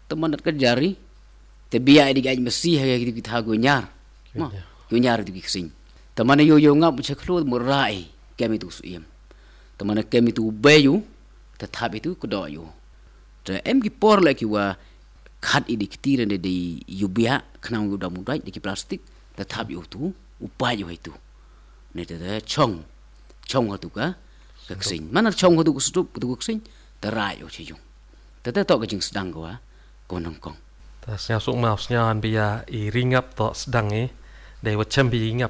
teman nak kerjari te biya di gaj mesi ha gitu kita gunyar ma gunyar di kising teman yo ngap ceklu murai kami tu suiem teman kami tu bayu tetap itu kedoyo te em ki por lagi wa khat idi kitire de yubia kana udah mudai di plastik tetap yo tu upaya itu ne te chong tu ka kising mana chong tu stup tu kising terai yo chiyung te to ka jing sedang gua konong kong ta sia sok mausnya an biya i ringap to sedang e de wacem bi